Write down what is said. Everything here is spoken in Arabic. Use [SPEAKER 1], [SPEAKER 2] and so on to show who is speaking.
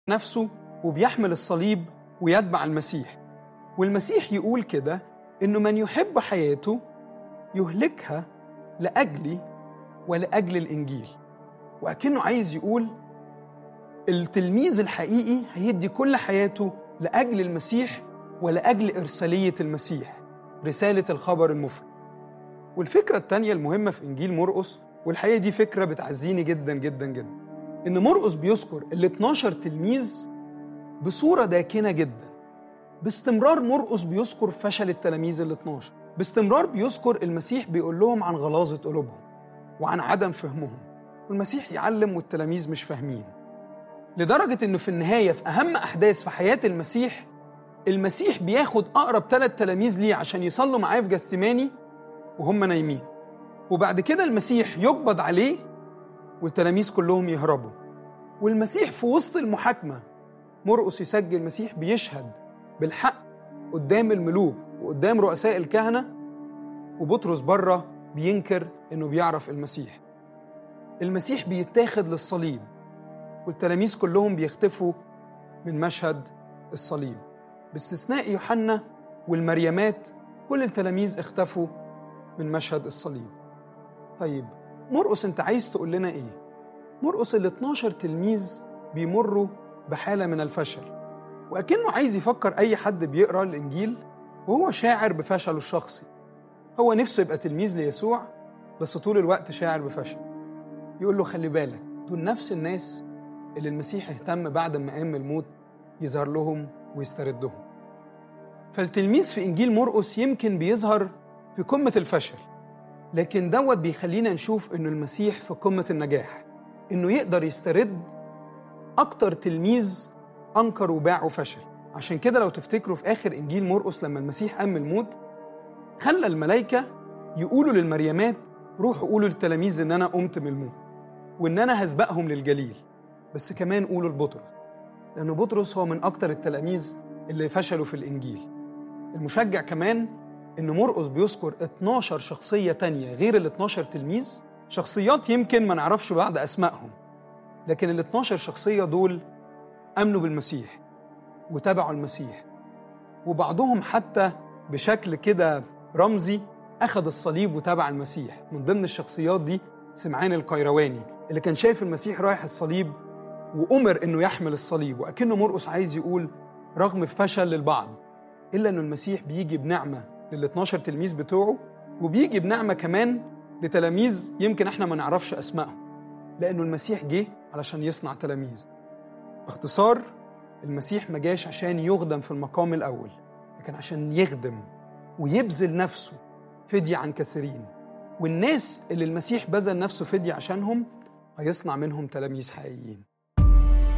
[SPEAKER 1] نفسه وبيحمل الصليب ويتبع المسيح. والمسيح يقول كده إنه من يحب حياته يهلكها لأجلي ولأجل الإنجيل. وأكنه عايز يقول التلميذ الحقيقي هيدي كل حياته لأجل المسيح ولأجل إرسالية المسيح، رسالة الخبر المفرح. والفكرة التانية المهمة في إنجيل مرقس، والحقيقة دي فكرة بتعزيني جدا جدا جدا، إن مرقس بيذكر ال 12 تلميذ بصورة داكنة جدا. باستمرار مرقس بيذكر فشل التلاميذ ال 12، باستمرار بيذكر المسيح بيقول لهم عن غلاظة قلوبهم وعن عدم فهمهم، والمسيح يعلم والتلاميذ مش فاهمين. لدرجة إنه في النهاية في أهم أحداث في حياة المسيح بياخد أقرب 3 تلاميذ ليه عشان يصلوا معاه في جثماني وهم نايمين، وبعد كده المسيح يقبض عليه والتلاميذ كلهم يهربوا. والمسيح في وسط المحاكمة مرقس يسجل المسيح بيشهد بالحق قدام الملوك وقدام رؤساء الكهنة، وبطرس بره بينكر إنه بيعرف المسيح. المسيح بيتاخد للصليب والتلاميذ كلهم بيختفوا من مشهد الصليب باستثناء يوحنا والمريمات، كل التلاميذ اختفوا من مشهد الصليب. طيب مرقس انت عايز تقول لنا ايه؟ مرقس ال 12 تلميذ بيمروا بحالة من الفشل، وأكنه عايز يفكر أي حد بيقرأ الإنجيل وهو شاعر بفشله الشخصي. هو نفسه يبقى تلميذ ليسوع بس طول الوقت شاعر بفشل. يقول له خلي بالك، دول نفس الناس اللي المسيح اهتم بعد ما قام من الموت يظهر لهم ويستردهم. فالتلميذ في إنجيل مرقس يمكن بيظهر في قمة الفشل، لكن دوت بيخلينا نشوف إنه المسيح في قمة النجاح، إنه يقدر يسترد أكتر تلميذ أنكر وباع وفشل. عشان كده لو تفتكروا في آخر إنجيل مرقس لما المسيح قام من الموت خلى الملائكة يقولوا للمريمات روحوا قولوا للتلاميذ إن أنا قمت من الموت وإن أنا هسبقهم للجليل، بس كمان قولوا لبطرس، لأنه بطرس هو من أكتر التلاميذ اللي فشلوا في الإنجيل. المشجع كمان إن مرقس بيذكر 12 شخصية تانية غير ال 12 تلميذ، شخصيات يمكن ما نعرفش بعد أسمائهم، لكن ال 12 شخصية دول أمنوا بالمسيح وتابعوا المسيح، وبعضهم حتى بشكل كده رمزي أخذ الصليب وتابع المسيح. من ضمن الشخصيات دي سمعان القيرواني اللي كان شايف المسيح رايح الصليب وأمر إنه يحمل الصليب، وأكنه مرقس عايز يقول رغم فشل للبعض إلا إنه المسيح بيجي بنعمة لل 12 تلميذ بتوعه، وبيجي بنعمة كمان لتلاميذ يمكن إحنا ما نعرفش أسمائهم، لأنه المسيح جه علشان يصنع تلاميذ. باختصار المسيح ما جاش عشان يخدم في المقام الأول، لكن عشان يخدم ويبذل نفسه فدية عن كثيرين، والناس اللي المسيح بذل نفسه فدية عشانهم هيصنع منهم تلاميذ حقيقيين.